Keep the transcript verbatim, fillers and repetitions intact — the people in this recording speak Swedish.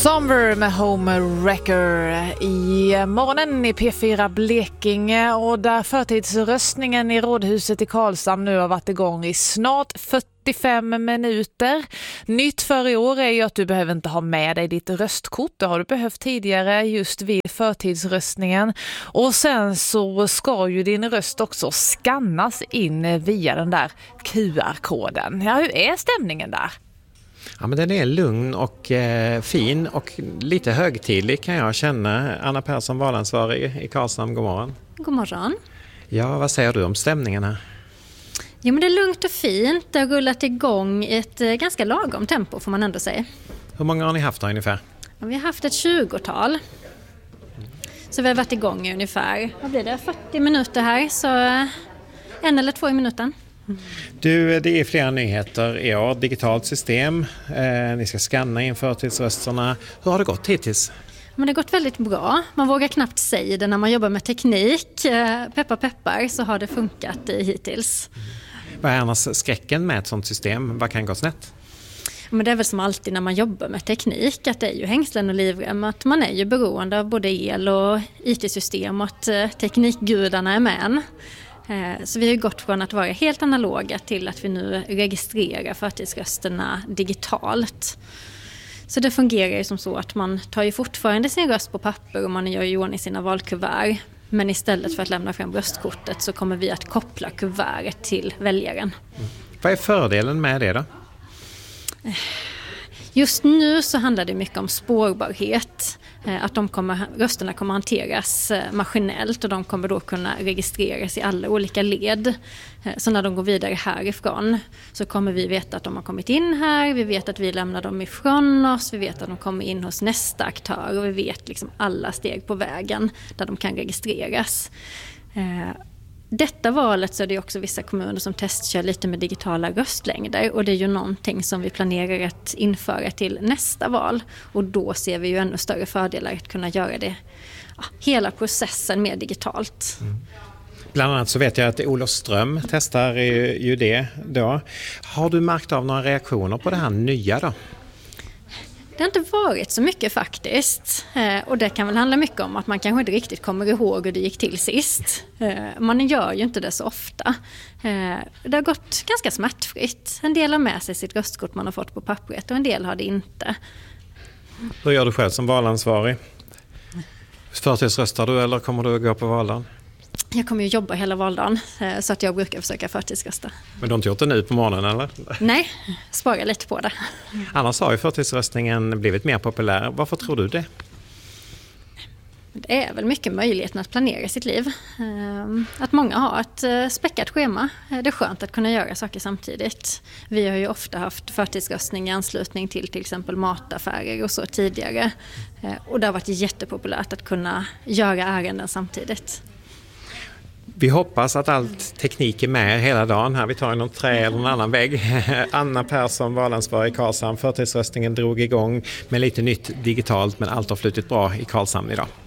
Somber med Home Wrecker i morgonen i P fyra Blekinge, och där förtidsröstningen i rådhuset i Karlshamn nu har varit igång i snart fyrtiofem minuter. Nytt för i år är ju att du behöver inte ha med dig ditt röstkort. Det har du behövt tidigare just vid förtidsröstningen. Och sen så ska ju din röst också skannas in via den där Q R-koden. Ja, hur är stämningen där? Ja, men den är lugn och eh, fin och lite högtidlig kan jag känna. Anna Persson, valansvarig i Karlshamn, god morgon. God morgon. Ja, vad säger du om stämningen här? Jo, men det är lugnt och fint. Det har rullat igång i ett eh, ganska lagom tempo får man ändå säga. Hur många har ni haft då ungefär? Ja, vi har haft ett tjugotal. Så vi har varit igång i ungefär, vad blir det, fyrtio minuter här. Så eh, en eller två i minuten. Du, det är flera nyheter i år. Digitalt system, eh, ni ska scanna in förtidsrösterna. Hur har det gått hittills? Men det har gått väldigt bra. Man vågar knappt säga det när man jobbar med teknik. Eh, peppar peppar så har det funkat eh, hittills. Vad är annars skräcken med ett sådant system? Vad kan gå snett? Men det är väl som alltid när man jobbar med teknik, att det är ju hängslen och livrem, att man är ju beroende av både el och I T-system och att eh, teknikgudarna är med en. Så vi har gått från att vara helt analoga till att vi nu registrerar förtidsrösterna digitalt. Så det fungerar ju som så att man tar ju fortfarande sin röst på papper och man gör ju ordning sina valkuvert. Men istället för att lämna fram röstkortet så kommer vi att koppla kuvertet till väljaren. Mm. Vad är fördelen med det då? Just nu så handlar det mycket om spårbarhet. Att de kommer, rösterna kommer hanteras maskinellt och de kommer då kunna registreras i alla olika led. Så när de går vidare härifrån så kommer vi veta att de har kommit in här, vi vet att vi lämnar dem ifrån oss, vi vet att de kommer in hos nästa aktör och vi vet liksom alla steg på vägen där de kan registreras. Detta valet så är det också vissa kommuner som testkör lite med digitala röstlängder och det är ju någonting som vi planerar att införa till nästa val och då ser vi ju ännu större fördelar att kunna göra det, ja, hela processen mer digitalt. Mm. Bland annat så vet jag att Olofström testar ju det då. Har du märkt av några reaktioner på det här nya då? Det har inte varit så mycket faktiskt eh, och det kan väl handla mycket om att man kanske inte riktigt kommer ihåg hur det gick till sist. Eh, man gör ju inte det så ofta. Eh, det har gått ganska smärtfritt. En del har med sig sitt röstkort man har fått på pappret och en del har det inte. Hur gör du själv som valansvarig? Förtidsröstar du eller kommer du att gå på valdagen? Jag kommer ju jobba hela valdagen så att jag brukar försöka förtidsrösta. Men du har inte gjort det nu på morgonen eller? Nej, spara lite på det. Annars har ju förtidsröstningen blivit mer populär. Varför tror du det? Det är väl mycket möjligheten att planera sitt liv. Att många har ett späckat schema. Det är skönt att kunna göra saker samtidigt. Vi har ju ofta haft förtidsröstning i anslutning till till exempel mataffärer och så tidigare. Och det har varit jättepopulärt att kunna göra ärenden samtidigt. Vi hoppas att allt teknik är med hela dagen här. Vi tar någon trä eller någon annan vägg. Anna Persson, valansvarig i Karlshamn. Förtidsröstningen drog igång med lite nytt digitalt men allt har flutit bra i Karlshamn idag.